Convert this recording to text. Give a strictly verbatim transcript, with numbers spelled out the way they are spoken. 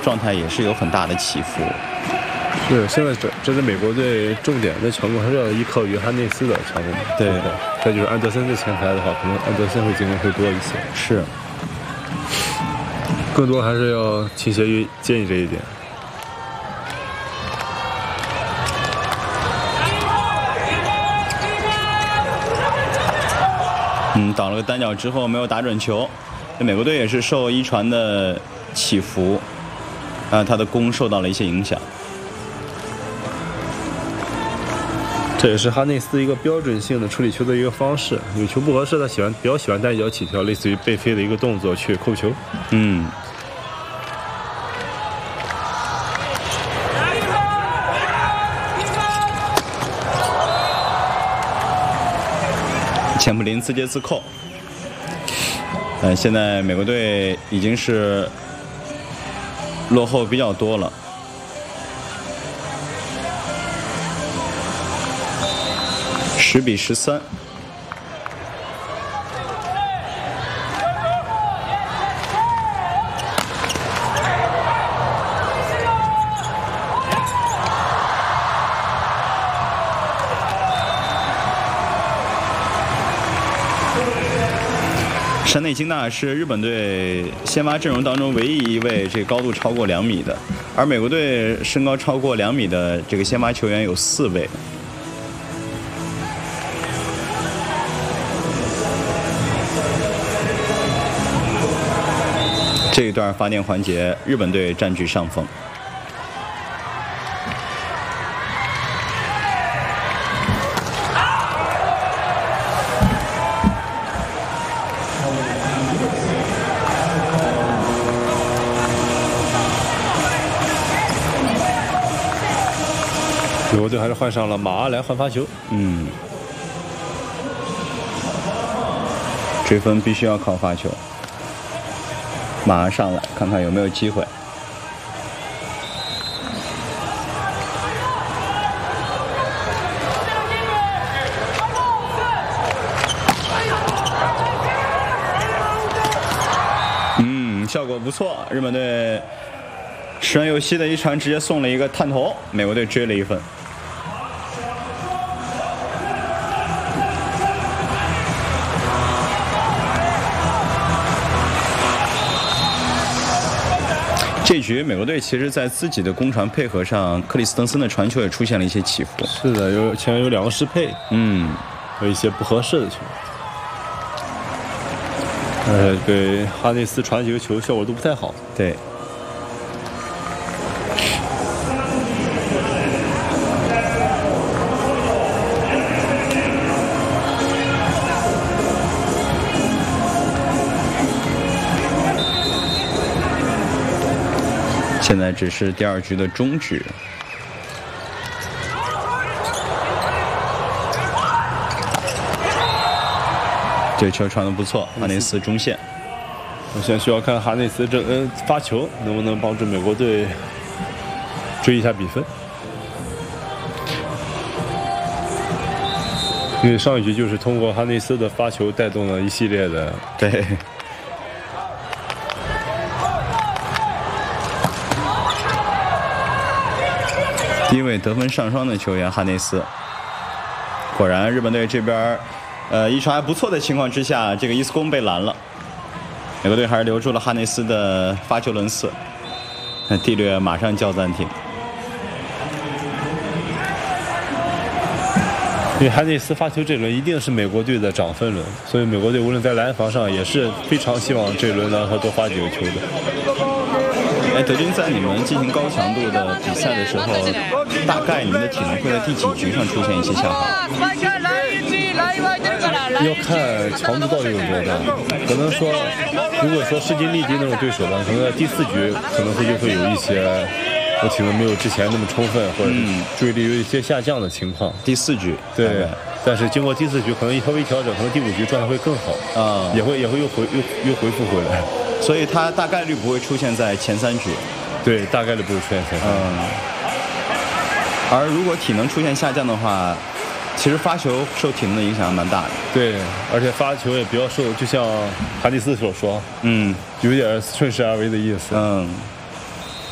状态也是有很大的起伏。 是，现在这这支美国队重点的强攻还是要依靠约翰内斯的强攻。 对， 再就是安德森在前台的话，可能安德森会进攻会多一些。 是， 更多还是要倾斜于建议这一点。 嗯，挡了个单脚之后没有打准球，美国队也是受一传的起伏，啊，他的攻受到了一些影响。 这也是哈内斯一个标准性的处理球的一个方式，有球不合适，他喜欢比较喜欢单脚起跳，类似于背飞的一个动作去扣球。 嗯。钱普林自接自扣。呃，现在美国队已经是落后比较多了。十比十三。山内京大是日本队先发阵容当中唯一一位这个高度超过两米的，而美国队身高超过两米的这个先发球员有四位。这一段发电环节，日本队占据上风。 美国队还是换上了马阿莱换发球。 嗯，追分必须要靠发球。马上上来看看有没有机会。嗯，效果不错，日本队石原佑希的一传直接送了一个探头，美国队追了一分。这局美国队其实在自己的攻传配合上，克里斯滕森的传球也出现了一些起伏。 是的，有前面有两个失配， 嗯， 有一些不合适的球。呃，给哈内斯传几个球效果都不太好。 对。现在只是第二局的中局。这球传得不错，哈内斯中线。 我现在需要看哈内斯这呃发球能不能帮助美国队追一下比分，因为上一局就是通过哈内斯的发球带动了一系列的。 对。第一位得分上双的球员哈内斯，果然日本队这边，呃，一传还不错的情况之下，这个伊斯宫被拦了，美国队还是留住了哈内斯的发球轮次，那蒂略马上叫暂停。 因为哈内斯发球这轮一定是美国队的涨分轮，所以美国队无论在拦防上也是非常希望这轮让他多发几个球的。 哎，德军在你们进行高强度的比赛的时候，大概你们的体能会在第几局上出现一些下滑？ 要看强度到底有多大，可能说，如果说势均力敌那种对手呢，可能在第四局可能会就会有一些我体能没有之前那么充分，或者注意力有一些下降的情况。 第四局， 对，但是经过第四局，可能稍微调整，可能第五局状态会更好啊，也会也会又回又又恢复回来。 所以它大概率不会出现在前三局， 对，大概率不会出现前三局。 嗯。而如果体能出现下降的话，其实发球受体能的影响蛮大的。 对，而且发球也比较受，就像哈迪斯所说， 嗯， 有点顺势而为的意思。 嗯。